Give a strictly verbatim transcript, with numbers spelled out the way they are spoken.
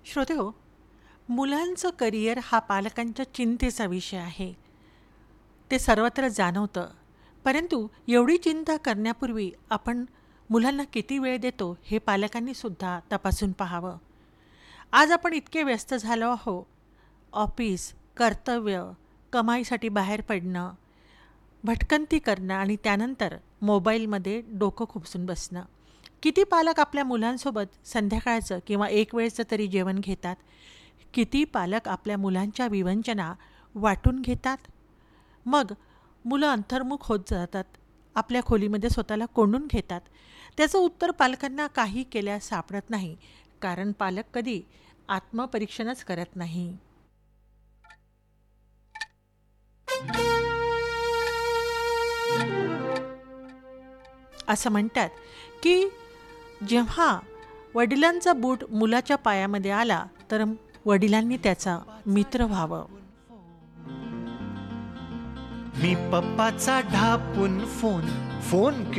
श्रोतेहो, मुलांचं करिअर हा पालकांच्या चिंतेचा विषय आहे. ते सर्वत्र जाणवतं. परंतु एवढी चिंता करण्यापूर्वी आपण मुलांना किती वेळ देतो हे पालकांनी सुद्धा तपासून पाहावं. आज आपण इतके व्यस्त झालो आहो. ऑफिस, कर्तव्य, कमाईसाठी बाहेर पडणं, भटकंती करणं आणि त्यानंतर मोबाईलमध्ये डोकं खुपसून बसणं. किती पालक आपल्या मुलांसोबत संध्याकाळचं किंवा एक वेळचं तरी जेवण घेतात? किती पालक आपल्या मुलांच्या विवंचना वाटून घेतात? मग मुलं अंतर्मुख होत जातात, आपल्या खोलीमध्ये स्वतःला कोंडून घेतात. त्याचं उत्तर पालकांना काही केल्यास सापडत नाही, कारण पालक कधी आत्मपरीक्षणच करत नाही. असं म्हणतात की जेव्हा वडिलांचा बूट मुलाच्या पायामध्ये आला तर वडिलांनी त्याचा मित्र व्हावं. मी पप्पाचा ढापून फोन फोन